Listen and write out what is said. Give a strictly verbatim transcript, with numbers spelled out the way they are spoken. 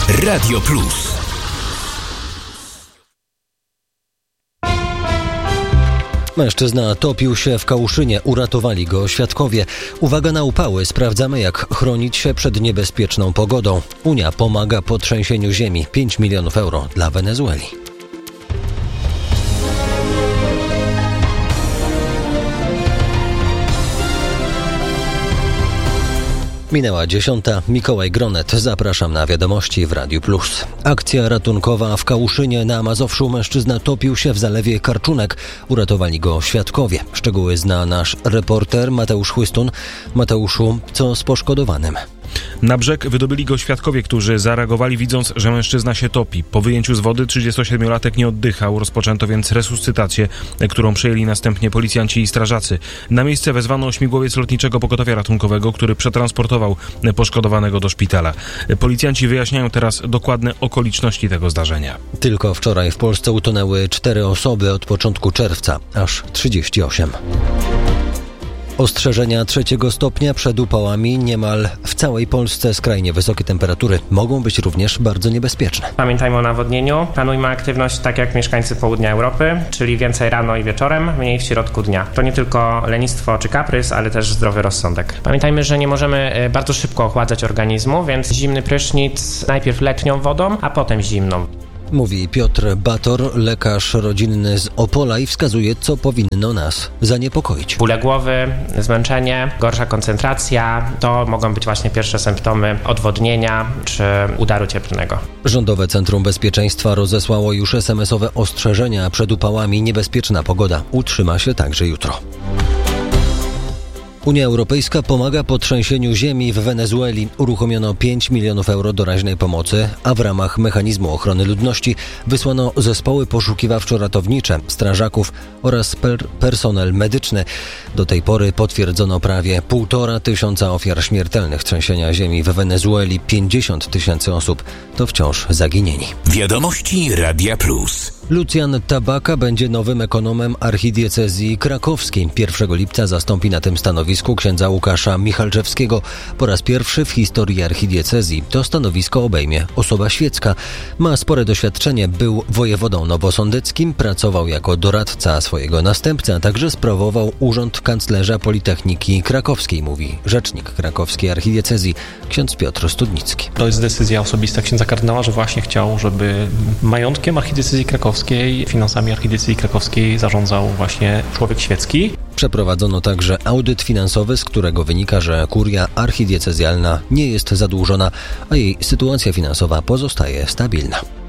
Radio Plus. Mężczyzna topił się w Kałuszynie, uratowali go świadkowie. Uwaga na upały, sprawdzamy jak chronić się przed niebezpieczną pogodą. Unia pomaga po trzęsieniu ziemi, pięć milionów euro dla Wenezueli. Minęła dziesiąta. Mikołaj Gronet. Zapraszam na wiadomości w Radiu Plus. Akcja ratunkowa w Kałuszynie na Mazowszu. Mężczyzna topił się w zalewie Karczunek. Uratowali go świadkowie. Szczegóły zna nasz reporter Mateusz Chłystun. Mateuszu, co z poszkodowanym? Na brzeg wydobyli go świadkowie, którzy zareagowali, widząc, że mężczyzna się topi. Po wyjęciu z wody trzydziestosiedmiolatek nie oddychał. Rozpoczęto więc resuscytację, którą przejęli następnie policjanci i strażacy. Na miejsce wezwano śmigłowiec Lotniczego Pogotowia Ratunkowego, który przetransportował poszkodowanego do szpitala. Policjanci wyjaśniają teraz dokładne okoliczności tego zdarzenia. Tylko wczoraj w Polsce utonęły cztery osoby, od początku czerwca aż trzydzieści osiem. Ostrzeżenia trzeciego stopnia przed upałami niemal w całej Polsce. Skrajnie wysokie temperatury mogą być również bardzo niebezpieczne. Pamiętajmy o nawodnieniu. Planujmy aktywność tak jak mieszkańcy południa Europy, czyli więcej rano i wieczorem, mniej w środku dnia. To nie tylko lenistwo czy kaprys, ale też zdrowy rozsądek. Pamiętajmy, że nie możemy bardzo szybko ochładzać organizmu, więc zimny prysznic najpierw letnią wodą, a potem zimną. Mówi Piotr Bator, lekarz rodzinny z Opola i wskazuje, co powinno nas zaniepokoić. Bóle głowy, zmęczenie, gorsza koncentracja to mogą być właśnie pierwsze symptomy odwodnienia czy udaru cieplnego. Rządowe Centrum Bezpieczeństwa rozesłało już es em esowe ostrzeżenia przed upałami. Niebezpieczna pogoda utrzyma się także jutro. Unia Europejska pomaga po trzęsieniu ziemi w Wenezueli. Uruchomiono pięć milionów euro doraźnej pomocy, a w ramach mechanizmu ochrony ludności wysłano zespoły poszukiwawczo-ratownicze, strażaków oraz per- personel medyczny. Do tej pory potwierdzono prawie półtora tysiąca ofiar śmiertelnych trzęsienia ziemi w Wenezueli. pięćdziesiąt tysięcy osób to wciąż zaginieni. Wiadomości Radia Plus. Lucjan Tabaka będzie nowym ekonomem archidiecezji krakowskiej. pierwszego lipca zastąpi na tym stanowisku księdza Łukasza Michalczewskiego. Po raz pierwszy w historii archidiecezji to stanowisko obejmie osoba świecka. Ma spore doświadczenie, był wojewodą nowosądeckim, pracował jako doradca swojego następcy, a także sprawował urząd kanclerza Politechniki Krakowskiej, mówi rzecznik krakowskiej archidiecezji ksiądz Piotr Studnicki. To jest decyzja osobista księdza kardynała, że właśnie chciał, żeby majątkiem archidiecezji krakowskiej, finansami archidiecezji krakowskiej zarządzał właśnie człowiek świecki. Przeprowadzono także audyt finansowy, z którego wynika, że kuria archidiecezjalna nie jest zadłużona, a jej sytuacja finansowa pozostaje stabilna.